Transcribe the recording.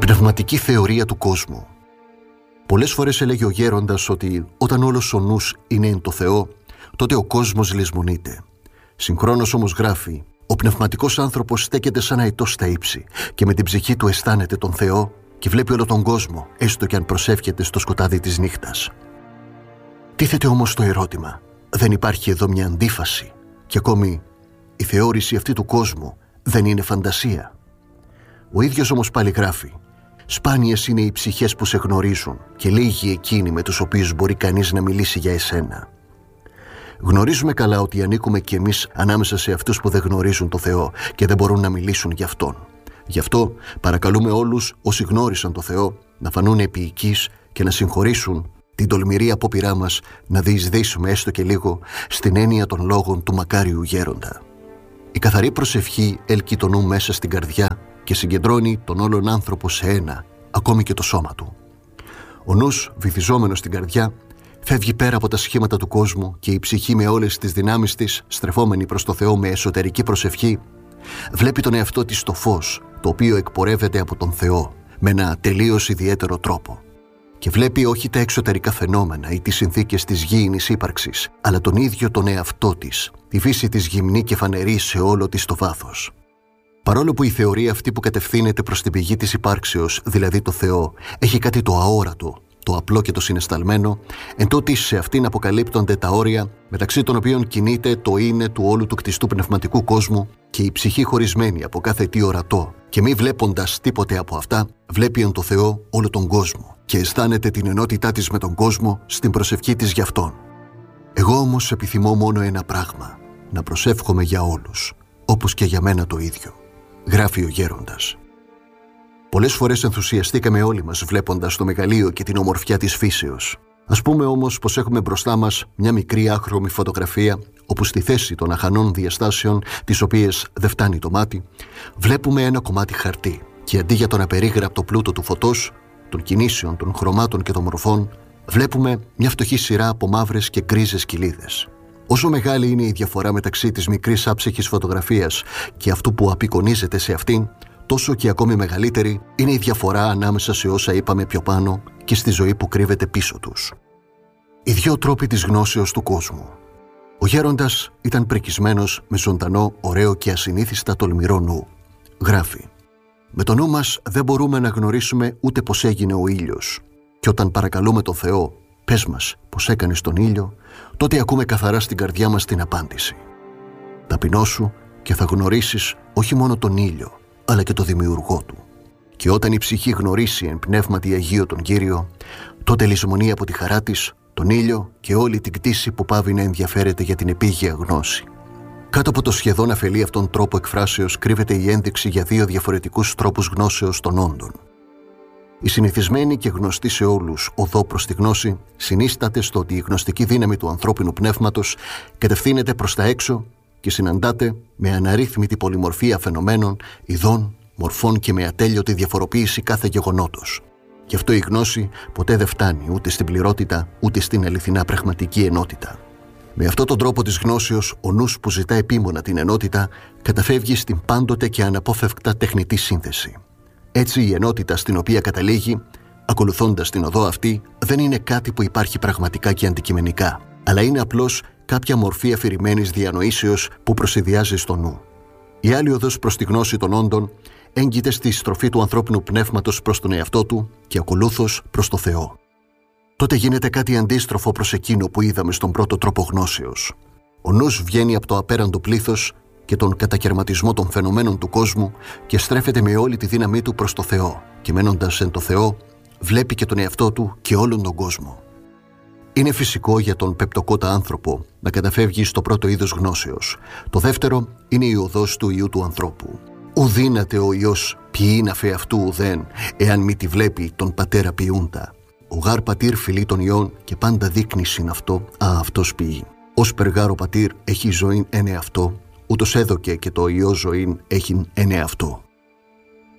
πνευματική θεωρία του κόσμου. Πολλές φορές έλεγε ο γέροντας ότι όταν όλος ο νους είναι εν το Θεό, τότε ο κόσμος λησμονείται. Συγχρόνως όμως γράφει, ο πνευματικός άνθρωπος στέκεται σαν αητός στα ύψη και με την ψυχή του αισθάνεται τον Θεό και βλέπει όλο τον κόσμο, έστω και αν προσεύχεται στο σκοτάδι της νύχτας. Τίθεται όμως το ερώτημα, δεν υπάρχει εδώ μια αντίφαση και ακόμη η θεώρηση αυτή του κόσμου δεν είναι φαντασία? Ο ίδιος όμως πάλι γράφει, σπάνιες είναι οι ψυχές που σε γνωρίζουν και λίγοι εκείνοι με τους οποίους μπορεί κανείς να μιλήσει για εσένα. Γνωρίζουμε καλά ότι ανήκουμε κι εμείς ανάμεσα σε αυτούς που δεν γνωρίζουν το Θεό και δεν μπορούν να μιλήσουν για Αυτόν. Γι' αυτό παρακαλούμε όλους όσοι γνώρισαν το Θεό να φανούν επίοικείς και να συγχωρήσουν την τολμηρή απόπειρά μας να διεισδύσουμε έστω και λίγο στην έννοια των λόγων του μακάριου γέροντα. Η καθαρή προσευχή έλκει το νου μέσα στην καρδιά και συγκεντρώνει τον όλον άνθρωπο σε ένα, ακόμη και το σώμα του. Ο νους, βυθιζόμενος στην καρδιά, φεύγει πέρα από τα σχήματα του κόσμου και η ψυχή με όλες τις δυνάμεις της, στρεφόμενη προς το Θεό με εσωτερική προσευχή, βλέπει τον εαυτό της στο φως, το οποίο εκπορεύεται από τον Θεό, με ένα τελείως ιδιαίτερο τρόπο. Και βλέπει όχι τα εξωτερικά φαινόμενα ή τις συνθήκες της γήινης ύπαρξης, αλλά τον ίδιο τον εαυτό της, τη φύση της γυμνή και φανερή σε όλο της το βάθος. Παρόλο που η θεωρία αυτή που κατευθύνεται προς την πηγή της υπάρξεως, δηλαδή το Θεό, έχει κάτι το αόρατο, το απλό και το συναισθαλμένο, εντούτοις σε αυτήν αποκαλύπτονται τα όρια μεταξύ των οποίων κινείται το είναι του όλου του κτιστού πνευματικού κόσμου και η ψυχή χωρισμένη από κάθε τι ορατό και μη βλέποντας τίποτε από αυτά, βλέπει εν το Θεό όλο τον κόσμο και αισθάνεται την ενότητά της με τον κόσμο στην προσευχή της γι' Αυτόν. Εγώ όμως επιθυμώ μόνο ένα πράγμα, να προσεύχομαι για όλους, όπως και για μένα το ίδιο, γράφει ο γέροντας. Πολλές φορές ενθουσιαστήκαμε όλοι μας βλέποντας το μεγαλείο και την ομορφιά της φύσεως. Ας πούμε όμως πως έχουμε μπροστά μας μια μικρή άχρωμη φωτογραφία όπου στη θέση των αχανών διαστάσεων, τις οποίες δεν φτάνει το μάτι, βλέπουμε ένα κομμάτι χαρτί και αντί για τον απερίγραπτο πλούτο του φωτός, των κινήσεων, των χρωμάτων και των μορφών, βλέπουμε μια φτωχή σειρά από μαύρες και γκρίζες κοιλίδες. Όσο μεγάλη είναι η διαφορά μεταξύ της μικρής άψυχης φωτογραφίας και αυτού που απεικονίζεται σε αυτήν, τόσο και ακόμη μεγαλύτερη είναι η διαφορά ανάμεσα σε όσα είπαμε πιο πάνω και στη ζωή που κρύβεται πίσω τους. Οι δύο τρόποι της γνώσεως του κόσμου. Ο γέροντας ήταν πρικισμένος με ζωντανό, ωραίο και ασυνήθιστα τολμηρό νου. Γράφει, «Με το νου μας δεν μπορούμε να γνωρίσουμε ούτε πως έγινε ο ήλιος. Και όταν παρακαλούμε τον Θεό, πες μας πως έκανες τον ήλιο, τότε ακούμε καθαρά στην καρδιά μας την απάντηση. Ταπεινώσου και θα γνωρίσεις όχι μόνο τον ήλιο, αλλά και το δημιουργό του. Και όταν η ψυχή γνωρίσει εν πνεύματι Αγίο τον Κύριο, τότε λησμονεί από τη χαρά της τον ήλιο και όλη την κτήση που πάβει να ενδιαφέρεται για την επίγεια γνώση». Κάτω από το σχεδόν αφελή αυτόν τρόπο εκφράσεως κρύβεται η ένδειξη για δύο διαφορετικούς τρόπους γνώσεως των όντων. Η συνηθισμένη και γνωστή σε όλους οδό προς τη γνώση συνίσταται στο ότι η γνωστική δύναμη του ανθρώπινου πνεύματος κατευθύνεται προς τα έξω και συναντάται με αναρρύθμιτη πολυμορφία φαινομένων, ειδών, μορφών και με ατέλειωτη διαφοροποίηση κάθε γεγονότος. Γι' αυτό η γνώση ποτέ δεν φτάνει ούτε στην πληρότητα ούτε στην αληθινά πραγματική ενότητα. Με αυτόν τον τρόπο της γνώσεως, ο νους που ζητά επίμονα την ενότητα καταφεύγει στην πάντοτε και αναπόφευκτα τεχνητή σύνθεση. Έτσι η ενότητα στην οποία καταλήγει, ακολουθώντας την οδό αυτή, δεν είναι κάτι που υπάρχει πραγματικά και αντικειμενικά, αλλά είναι απλώς κάποια μορφή αφηρημένης διανοήσεως που προσηδιάζει στο νου. Η άλλη οδός προς τη γνώση των όντων έγκυται στη στροφή του ανθρώπινου πνεύματος προς τον εαυτό του και ακολούθως προς το Θεό. Τότε γίνεται κάτι αντίστροφο προς εκείνο που είδαμε στον πρώτο τρόπο γνώσεως. Ο νους βγαίνει από το απέραντο πλήθος και τον κατακαιρματισμό των φαινομένων του κόσμου και στρέφεται με όλη τη δύναμή του προς το Θεό και μένοντας εν το Θεό βλέπει και τον εαυτό του και όλον τον κόσμο. Είναι φυσικό για τον πεπτοκότα άνθρωπο να καταφεύγει στο πρώτο είδος γνώσεως. Το δεύτερο είναι η οδός του Υιού του ανθρώπου. Ουδύναται ο Υιός ποιήν αφ' αυτού ουδέν, εάν μη τη βλέπει τον πατέρα ποιούντα. Ο γάρ πατήρ φιλεί τον Υιόν και πάντα δείχνει συν αυτό, αυτός ποιεί. Ως περγάρ ο πατήρ έχει ζωήν εν εαυτό, ούτως έδωκε και το Υιό ζωήν έχειν εν εαυτό.